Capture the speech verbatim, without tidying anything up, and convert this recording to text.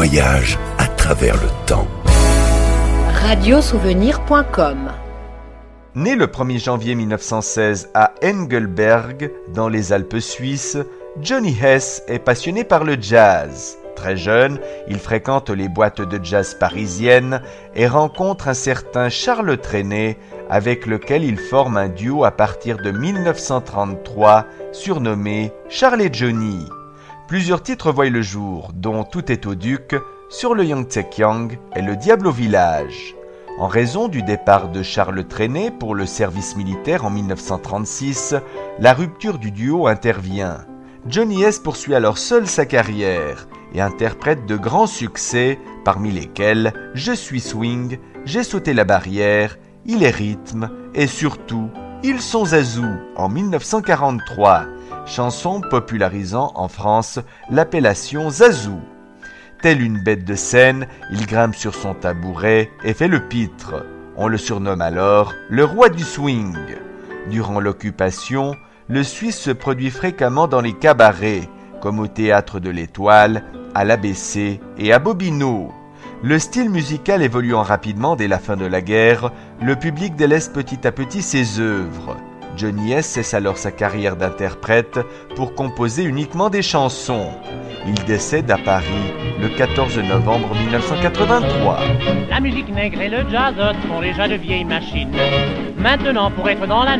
voyage à travers le temps. radiosouvenir point com. Né le premier janvier mille neuf cent seize à Engelberg, dans les Alpes suisses, Johnny Hess est passionné par le jazz. Très jeune, il fréquente les boîtes de jazz parisiennes et rencontre un certain Charles Trenet, avec lequel il forme un duo à partir de mille neuf cent trente-trois, surnommé Charles et Johnny. Plusieurs titres voient le jour, dont Tout est au Duc, Sur le Yangtze-Kiang et Le Diable au village. En raison du départ de Charles Trenet pour le service militaire en mille neuf cent trente-six, la rupture du duo intervient. Johnny Hess poursuit alors seul sa carrière et interprète de grands succès, parmi lesquels Je suis swing, J'ai sauté la barrière, Il est rythme et surtout Ils sont Zazou en mille neuf cent quarante-trois, chanson popularisant en France l'appellation Zazou. Tel une bête de scène, il grimpe sur son tabouret et fait le pitre. On le surnomme alors le roi du swing. Durant l'occupation, le Suisse se produit fréquemment dans les cabarets, comme au Théâtre de l'Étoile, à l'A B C et à Bobino. Le style musical évoluant rapidement dès la fin de la guerre, le public délaisse petit à petit ses œuvres. Johnny Hess cesse alors sa carrière d'interprète pour composer uniquement des chansons. Il décède à Paris le quatorze novembre mille neuf cent quatre-vingt-trois. La musique nègre et le jazz sont déjà de vieilles machines. Maintenant, pour être dans la